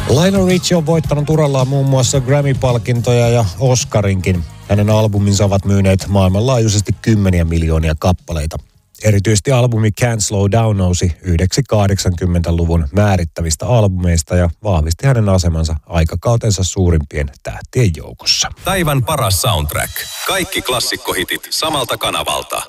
Lionel Richie on voittanut urallaan muun muassa Grammy-palkintoja ja Oscarinkin. Hänen albuminsa ovat myyneet maailmanlaajuisesti 10 miljoonia kappaleita. Erityisesti albumi Can't Slow Down nousi yhdeksi 80-luvun määrittävistä albumeista ja vahvisti hänen asemansa aikakautensa suurimpien tähtien joukossa. Päivän paras soundtrack. Kaikki klassikkohitit samalta kanavalta.